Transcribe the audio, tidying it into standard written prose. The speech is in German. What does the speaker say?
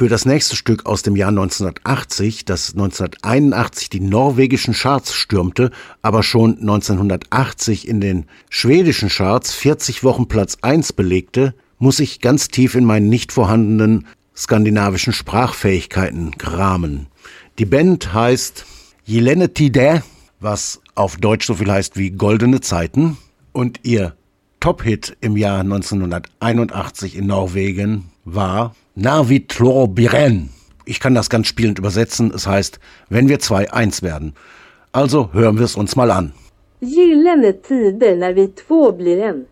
Für das nächste Stück aus dem Jahr 1980, das 1981 die norwegischen Charts stürmte, aber schon 1980 in den schwedischen Charts 40 Wochen Platz 1 belegte, muss ich ganz tief in meinen nicht vorhandenen skandinavischen Sprachfähigkeiten kramen. Die Band heißt Gylne Tider, was auf Deutsch so viel heißt wie Goldene Zeiten, und ihr Top-Hit im Jahr 1981 in Norwegen war Navi Tlor Biren. Ich kann das ganz spielend übersetzen. Es heißt, wenn wir zwei eins werden. Also hören wir es uns mal an. Gyllene tider när vi två blir en.